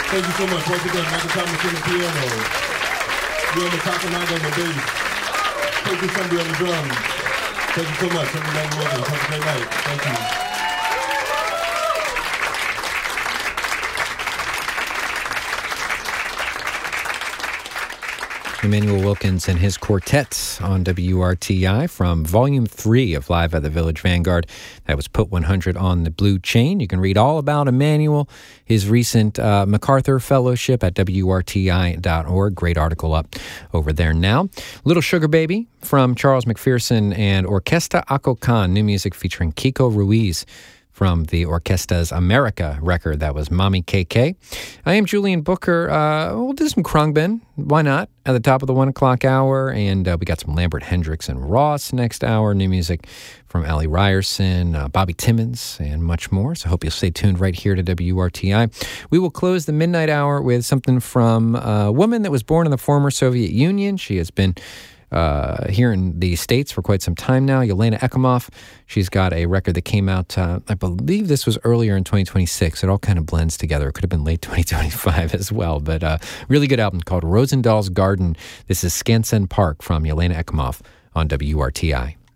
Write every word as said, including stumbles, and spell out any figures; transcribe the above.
Thank you so much. Once again, Michael Thomas on the piano. Yoma Takanaga on the bass. Thank you, Sunday on the drums. Thank you so much. Everybody Williams. Have a great night. Thank you. Emmanuel Wilkins and his quartet on W R T I from Volume three of Live at the Village Vanguard. That was Put one hundred on the Blue Chain. You can read all about Emmanuel, his recent uh, MacArthur Fellowship at W R T I dot org. Great article up over there now. Little Sugar Baby from Charles McPherson and Orquesta Acocan, new music featuring Kiko Ruiz from the Orquesta's America record. That was Mommy K K. I am Julian Booker. Uh, we'll do some Khruangbin. Why not? At the top of the one o'clock hour. And uh, we got some Lambert Hendricks and Ross next hour. New music from Allie Ryerson, uh, Bobby Timmons, and much more. So I hope you'll stay tuned right here to W R T I. We will close the midnight hour with something from a woman that was born in the former Soviet Union. She has been Uh, here in the States for quite some time now. Yelena Ekimov, she's got a record that came out, uh, I believe this was earlier in twenty twenty-six. It all kind of blends together. It could have been late twenty twenty-five as well, but uh, really good album called Rosendal's Garden. This is Skansen Park from Yelena Ekimov on W R T I.